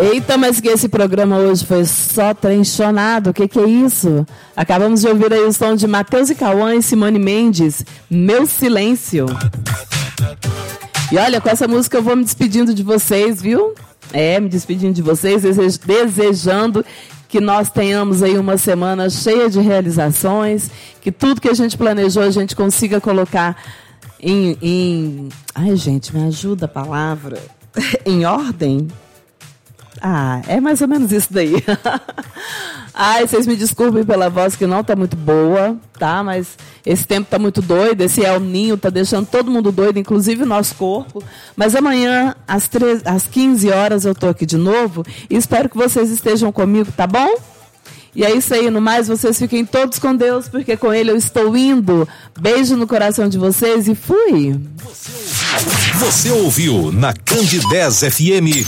Eita, mas que esse programa hoje foi só trenchonado. O que é isso? Acabamos de ouvir aí o som de Matheus e Cauã e Simone Mendes, Meu Silêncio. E olha, com essa música eu vou me despedindo de vocês, viu? Me despedindo de vocês, desejando que nós tenhamos aí uma semana cheia de realizações, que tudo que a gente planejou a gente consiga colocar Ai, gente, me ajuda a palavra. Em ordem? É mais ou menos isso daí. Ai, vocês me desculpem pela voz que não tá muito boa, tá? Mas esse tempo tá muito doido, esse El Ninho tá deixando todo mundo doido, inclusive o nosso corpo. Mas amanhã, às 15 horas, eu tô aqui de novo e espero que vocês estejam comigo, tá bom? E é isso aí, no mais, vocês fiquem todos com Deus, porque com Ele eu estou indo. Beijo no coração de vocês e fui! Você ouviu na Candidez FM...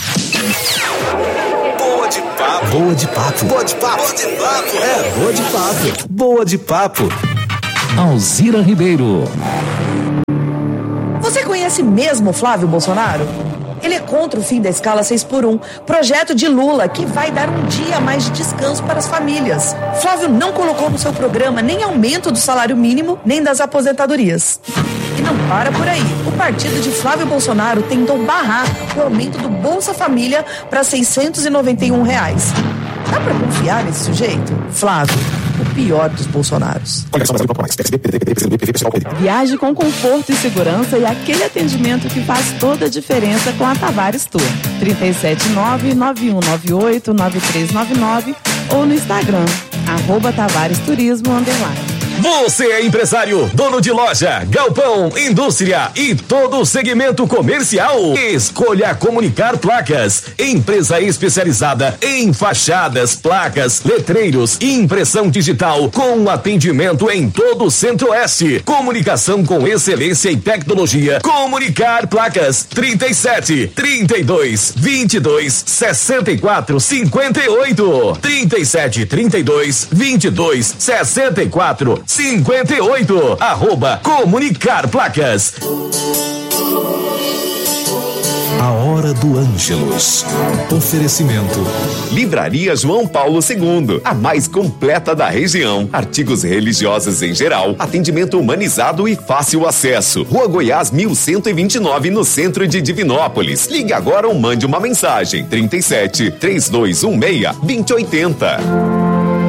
Boa de papo. Boa de papo. Boa de papo. Boa de papo. Boa de papo. Alzira Ribeiro. Você conhece mesmo Flávio Bolsonaro? Ele é contra o fim da escala 6x1, projeto de Lula que vai dar um dia a mais de descanso para as famílias. Flávio não colocou no seu programa nem aumento do salário mínimo, nem das aposentadorias. E não para por aí. O partido de Flávio Bolsonaro tentou barrar o aumento do Bolsa Família para R$ 691. Dá pra confiar nesse sujeito? Flávio, o pior dos Bolsonaros. Viaje com conforto e segurança e aquele atendimento que faz toda a diferença com a Tavares Tour. 379-9198-9399 ou no Instagram, @TavaresTurismo_. Você é empresário, dono de loja, galpão, indústria e todo o segmento comercial? Escolha Comunicar Placas, empresa especializada em fachadas, placas, letreiros e impressão digital com atendimento em todo o Centro-Oeste. Comunicação com excelência e tecnologia. Comunicar Placas, 37 32 22 64 58. 37 32 22 64 58, @Comunicar Placas. A Hora do Ângelus. Oferecimento. Livraria João Paulo II, a mais completa da região. Artigos religiosos em geral, atendimento humanizado e fácil acesso. Rua Goiás 1129, no centro de Divinópolis. Ligue agora ou mande uma mensagem. 37 3216 2080.